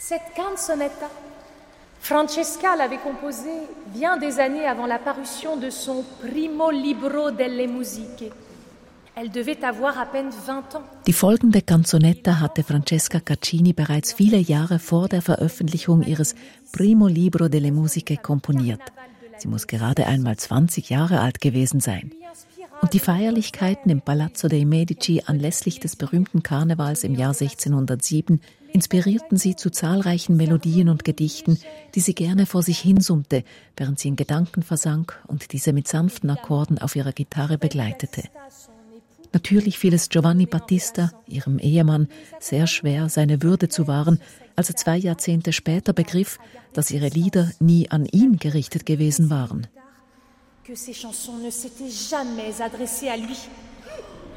Cette canzonetta, Francesca l'avait composée bien des années avant la parution de son Primo Libro delle Musiche. Elle devait avoir à peine 20 ans. Die folgende Canzonetta hatte Francesca Caccini bereits viele Jahre vor der Veröffentlichung ihres Primo Libro delle Musiche komponiert. Sie muss gerade einmal 20 Jahre alt gewesen sein. Und die Feierlichkeiten im Palazzo dei Medici anlässlich des berühmten Karnevals im Jahr 1607 inspirierten sie zu zahlreichen Melodien und Gedichten, die sie gerne vor sich hinsummte, während sie in Gedanken versank und diese mit sanften Akkorden auf ihrer Gitarre begleitete. Natürlich fiel es Giovanni Battista, ihrem Ehemann, sehr schwer, seine Würde zu wahren, als er 2 Jahrzehnte später begriff, dass ihre Lieder nie an ihn gerichtet gewesen waren. Que ces chansons ne s'étaient jamais adressées à lui.